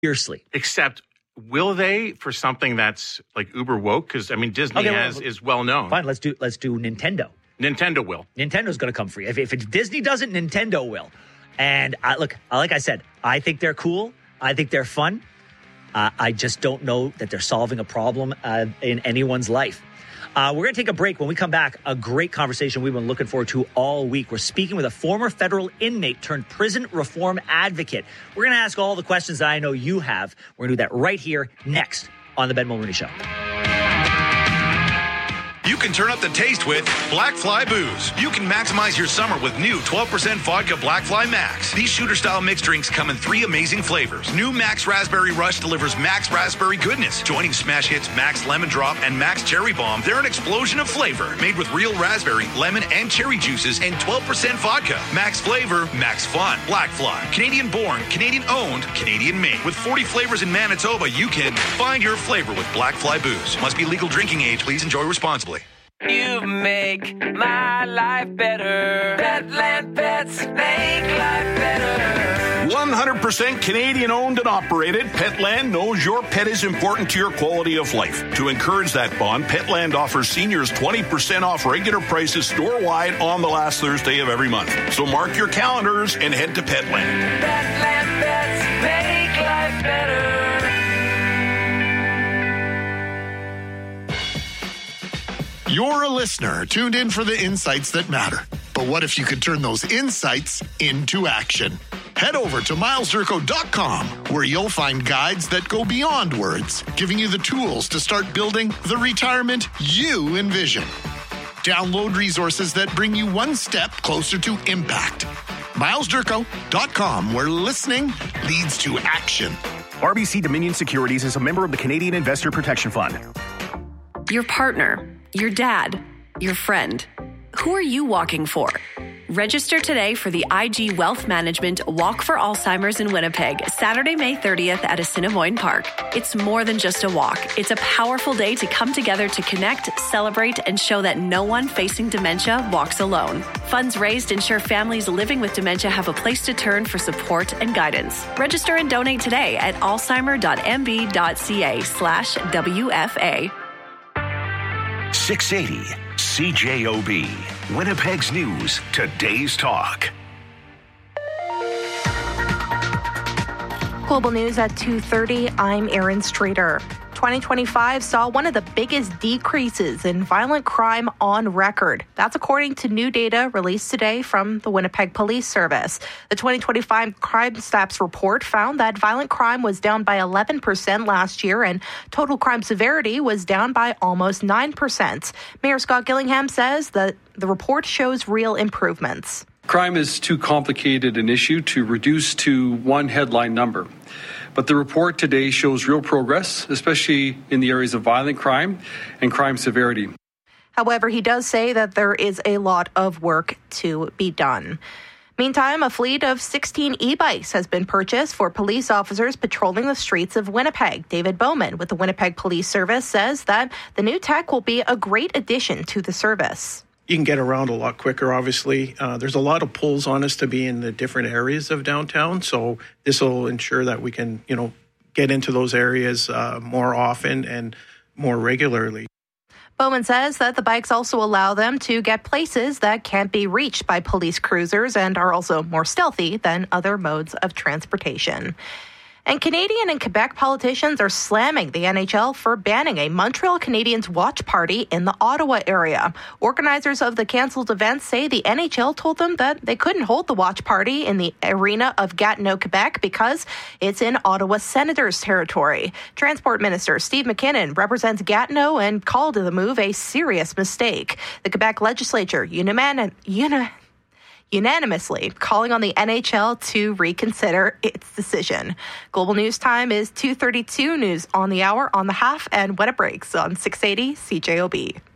Fiercely. Except, will they for something that's like uber woke? Because, I mean, Disney is well known. Fine, let's do Nintendo. Nintendo will. Nintendo's going to come free. If Disney doesn't, Nintendo will. And like I said, I think they're cool. I think they're fun. I just don't know that they're solving a problem in anyone's life. We're going to take a break. When we come back, a great conversation we've been looking forward to all week. We're speaking with a former federal inmate turned prison reform advocate. We're going to ask all the questions that I know you have. We're going to do that right here next on The Ben Mulroney Show. You can turn up the taste with Black Fly Booze. You can maximize your summer with new 12% vodka Black Fly Max. These shooter-style mixed drinks come in 3 amazing flavors. New Max Raspberry Rush delivers Max Raspberry goodness. Joining smash hits Max Lemon Drop and Max Cherry Bomb, they're an explosion of flavor. Made with real raspberry, lemon, and cherry juices and 12% vodka. Max flavor, max fun. Black Fly. Canadian-born, Canadian-owned, Canadian-made. With 40 flavors in Manitoba, you can find your flavor with Black Fly Booze. Must be legal drinking age. Please enjoy responsibly. You make my life better. Petland Pets make life better. 100% Canadian-owned and operated, Petland knows your pet is important to your quality of life. To encourage that bond, Petland offers seniors 20% off regular prices store-wide on the last Thursday of every month. So mark your calendars and head to Petland. Petland Pets make life better. You're a listener tuned in for the insights that matter. But what if you could turn those insights into action? Head over to milesdurko.com, where you'll find guides that go beyond words, giving you the tools to start building the retirement you envision. Download resources that bring you one step closer to impact. milesdurko.com, where listening leads to action. RBC Dominion Securities is a member of the Canadian Investor Protection Fund. Your partner, your dad, your friend. Who are you walking for? Register today for the IG Wealth Management Walk for Alzheimer's in Winnipeg, Saturday, May 30th at Assiniboine Park. It's more than just a walk. It's a powerful day to come together to connect, celebrate, and show that no one facing dementia walks alone. Funds raised ensure families living with dementia have a place to turn for support and guidance. Register and donate today at alzheimer.mb.ca/WFA. 680 CJOB, Winnipeg's News, Today's Talk. Global News at 2:30. I'm Erin Streeter. 2025 saw one of the biggest decreases in violent crime on record. That's according to new data released today from the Winnipeg Police Service. The 2025 Crime Stats report found that violent crime was down by 11% last year and total crime severity was down by almost 9%. Mayor Scott Gillingham says that the report shows real improvements. Crime is too complicated an issue to reduce to one headline number. But the report today shows real progress, especially in the areas of violent crime and crime severity. However, he does say that there is a lot of work to be done. Meantime, a fleet of 16 e-bikes has been purchased for police officers patrolling the streets of Winnipeg. David Bowman with the Winnipeg Police Service says that the new tech will be a great addition to the service. You can get around a lot quicker, obviously. There's a lot of pulls on us to be in the different areas of downtown. So this will ensure that we can, get into those areas more often and more regularly. Bowman says that the bikes also allow them to get places that can't be reached by police cruisers and are also more stealthy than other modes of transportation. And Canadian and Quebec politicians are slamming the NHL for banning a Montreal Canadiens watch party in the Ottawa area. Organizers of the cancelled event say the NHL told them that they couldn't hold the watch party in the arena of Gatineau, Quebec, because it's in Ottawa Senators' territory. Transport Minister Steve McKinnon represents Gatineau and called the move a serious mistake. The Quebec legislature unanimously calling on the NHL to reconsider its decision. Global News Time is 2:32. News on the hour, on the half, and when it breaks on 680 CJOB.